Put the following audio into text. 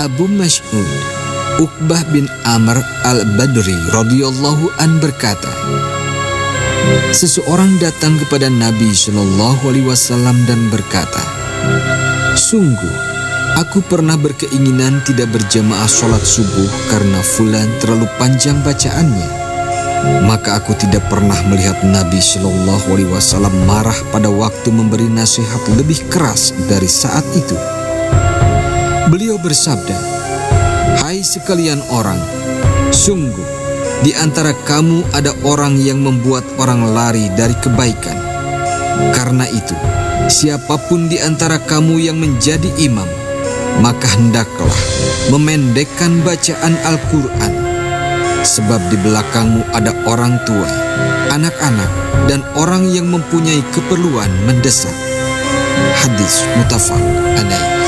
Abu Mas'ud Uqbah bin Amr al-Badri radhiyallahu an berkata, seseorang datang kepada Nabi Shallallahu alaihi wasallam dan berkata, sungguh aku pernah berkeinginan tidak berjamaah sholat subuh karena fulan terlalu panjang bacaannya. Maka aku tidak pernah melihat Nabi Shallallahu alaihi wasallam marah pada waktu memberi nasihat lebih keras dari saat itu. Beliau bersabda, hai sekalian orang, sungguh di antara kamu ada orang yang membuat orang lari dari kebaikan. Karena itu, siapapun di antara kamu yang menjadi imam, maka hendaklah memendekkan bacaan Al-Quran. Sebab di belakangmu ada orang tua, anak-anak, dan orang yang mempunyai keperluan mendesak. Hadis muttafaq alaih.